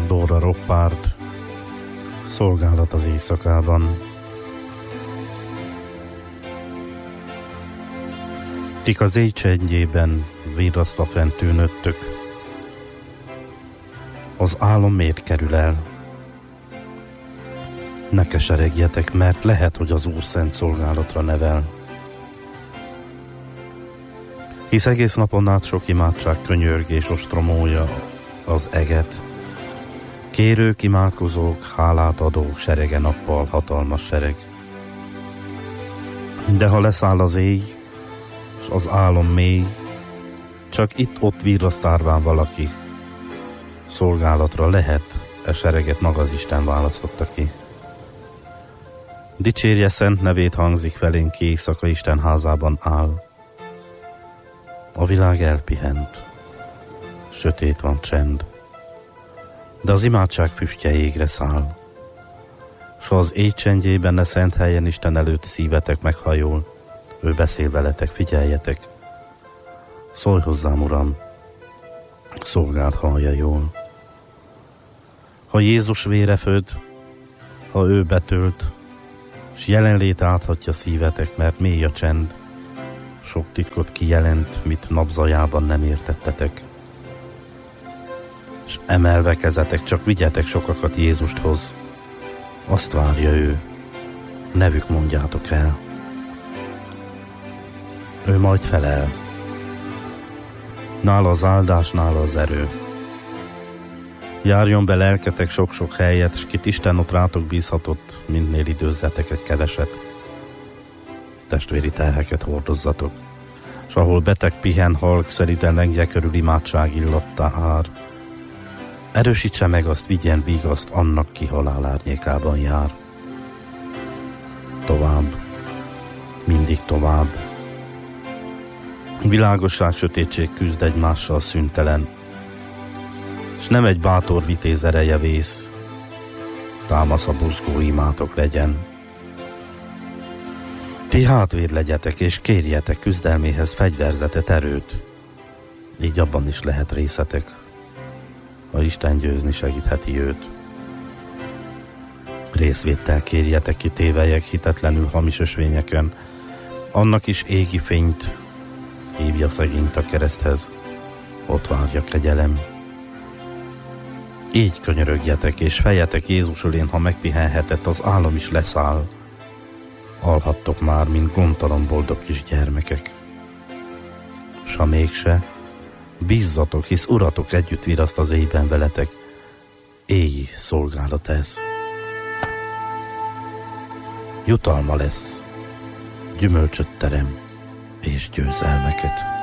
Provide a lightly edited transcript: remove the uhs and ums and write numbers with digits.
Dóra Roppárd, Szolgálat az éjszakában. Tik az éj csendjében virrasztva fent tűnöttök, az álom miért kerül el? Ne keseregjetek, mert lehet, hogy az Úr szent szolgálatra nevel. Hisz egész napon át sok imádság könyörgés ostromolja az eget. Kérők, imádkozók, hálát adók, serege nappal, hatalmas sereg. De ha leszáll az éj, s az álom mély, csak itt-ott virrasztárván valaki, szolgálatra lehet, e sereget maga az Isten választotta ki. Dicsérje szent nevét, hangzik felénk ki, éjszaka Isten házában áll. A világ elpihent, sötét van csend, de az imádság füstje égre száll. S ha az éj csendjében ne szent helyen Isten előtt szívetek meghajol, ő beszél veletek, figyeljetek. Szólj hozzám, Uram, szolgáld hallja jól. Ha Jézus vére föd, ha ő betölt, s jelenlét áthatja szívetek, mert mély a csend, sok titkot kijelent, mit napzajában nem értettetek. S emelve kezetek, csak vigyetek sokakat Jézusthoz, azt várja ő, nevük mondjátok el. Ő majd felel, nála az áldás, nála az erő. Járjon be lelketek sok-sok helyet, s kit Isten ott rátok bízhatott, mindnél időzzetek egy keveset. Testvéri terheket hordozzatok, s ahol beteg pihen, halk, szeriden lengje körül imádság illatta ár. Erősítse meg azt, vigyen vigaszt annak, ki halál árnyékában jár. Tovább, mindig tovább. Világosság, sötétség küzd egymással szüntelen, s nem egy bátor vitéz ereje vész, támasz a buzgó imátok legyen. Ti hátvéd legyetek, és kérjetek küzdelméhez fegyverzetet, erőt, így abban is lehet részetek, ha Isten győzni segítheti őt. Részvéttel kérjetek, ki tévelyek hitetlenül hamis ösvényeken, annak is égi fényt hívja szegényt a kereszthez, ott várja kegyelem. Így könyörögjetek, és fejetek Jézus ölén, ha megpihenhetett, az álom is leszáll. Alhattok már, mint gondtalan boldog kis gyermekek. S ha mégse, bízzatok, hisz Uratok együtt viraszt az éjben veletek. Éji szolgálat ez. Jutalma lesz, gyümölcsöt terem és győzelmeket.